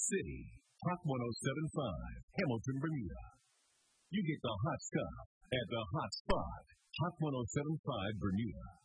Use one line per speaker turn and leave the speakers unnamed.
City, Hot 1075, Hamilton, Bermuda. You get the hot stuff at the hot spot, Hot 1075 Bermuda.